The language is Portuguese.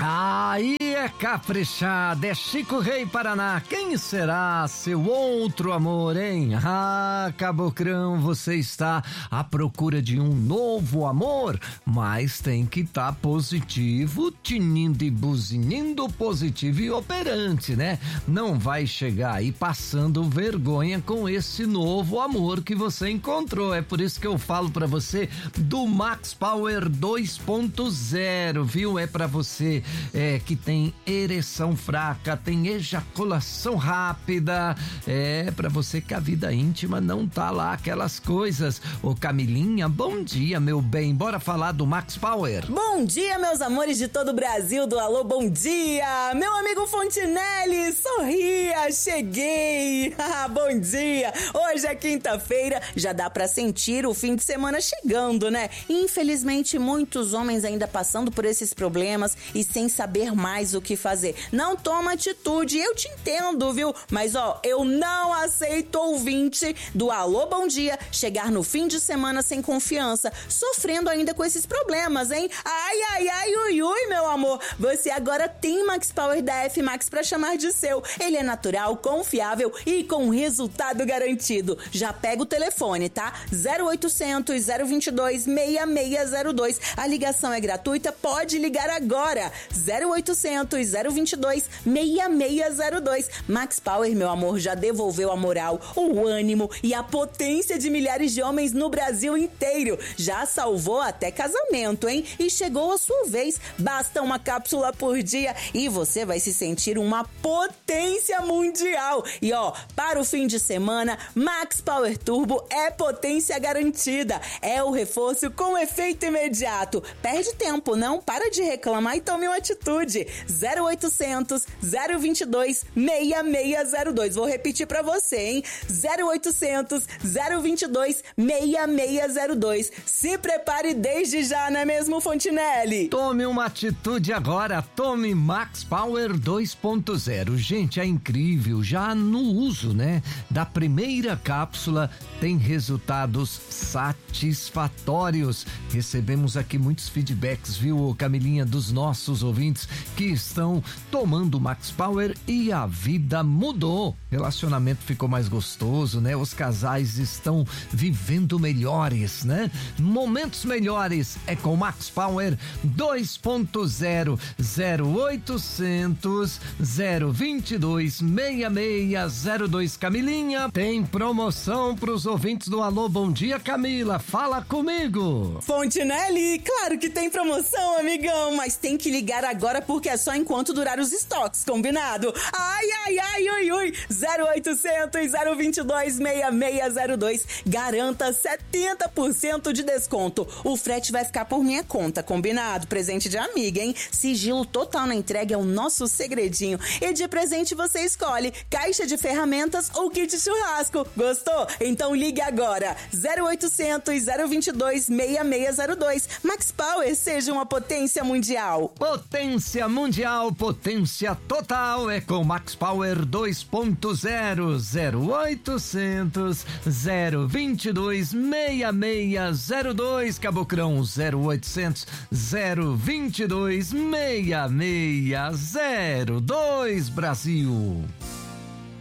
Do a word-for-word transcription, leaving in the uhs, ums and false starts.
Aí é caprichada, é Chico Rei Paraná. Quem será seu outro amor, hein? Ah, Cabocrão, você está à procura de um novo amor, mas tem que estar tá positivo, tinindo e buzinindo, positivo e operante, né? Não vai chegar aí passando vergonha com esse novo amor que você encontrou. É por isso que eu falo pra você do Max Power dois ponto zero, viu? É pra você é, que tem ereção fraca, tem ejaculação rápida, é pra você que a vida íntima não tá lá aquelas coisas. Ô Camilinha, bom dia, meu bem, bora falar do Max Power. Bom dia, meus amores de todo o Brasil, do Alô Bom Dia, meu amigo Fontinelli, sorria, cheguei. Bom dia, hoje é quinta-feira, já dá pra sentir o fim de semana chegando, né? Infelizmente, muitos homens ainda passando por esses problemas e sem saber mais o que fazer. Não toma atitude, eu te entendo, viu? Mas ó, eu não aceito ouvinte do Alô Bom Dia chegar no fim de semana sem confiança, sofrendo ainda com esses problemas, hein? Ai, ai, ai, ui, ui, meu amor, você agora tem Max Power da F-Max pra chamar de seu. Ele é natural, confiável e com resultado garantido. Já pega o telefone, tá? zero oitocentos, zero vinte e dois, seis seis zero dois. A ligação é gratuita, pode ligar agora. zero oitocentos, zero vinte e dois, seis seis zero dois. Max Power, meu amor, já devolveu a moral, o ânimo e a potência de milhares de homens no Brasil inteiro. Já salvou até casamento, hein? E chegou a sua vez. Basta uma cápsula por dia e você vai se sentir uma potência mundial. E ó, para o fim de semana, Max Power Turbo é potência garantida. É o reforço com efeito imediato. Perde tempo, não? Para de reclamar e tome uma atitude. zero oitocentos, zero vinte e dois, seis seis zero dois. Vou repetir pra você, hein? zero oitocentos, zero vinte e dois, seis seis zero dois. Se prepare desde já, não é mesmo, Fontinelli? Tome uma atitude agora, tome Max Power dois ponto zero. Gente, é incrível, já no uso, né, da primeira cápsula tem resultados satisfatórios. Recebemos aqui muitos feedbacks, viu, Camilinha, dos nossos ouvintes que estão tomando Max Power e a vida mudou. Relacionamento ficou mais gostoso, né? Os casais estão vivendo melhores, né? Momentos melhores é com Max Power dois ponto zero. zero oitocentos, zero vinte e dois, seis seis zero dois. Camilinha, tem promoção pros ouvintes do Alô Bom Dia, Camila, fala comigo. Fontinelli, claro que tem promoção, amigão, mas tem que ligar agora porque é só enquanto durar os estoques, combinado? Ai, ai, ai, ui, ui, zero oitocentos, zero vinte e dois, seis seis zero dois, garanta setenta por cento de desconto. O frete vai ficar por minha conta, combinado? Presente de amiga, hein? Sigilo total na entrega é o nosso segredinho. E de presente você escolhe caixa de ferramentas ou kit churrasco. Gostou? Então ligue agora. zero oitocentos, zero vinte e dois, seis seis zero dois. Max Power, seja uma potência mundial. Potência mundial, potência total é com Max Power dois ponto zero. zero oitocentos, zero vinte e dois, seis seis zero dois. Cabocrão, zero oitocentos, zero vinte e dois, seis seis zero dois. Brasil.